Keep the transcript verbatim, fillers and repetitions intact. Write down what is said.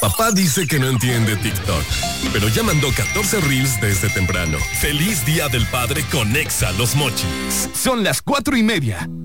Papá dice que no entiende TikTok, pero ya mandó catorce reels desde temprano. Feliz Día del Padre con Exa Los Mochis. Son las cuatro y media.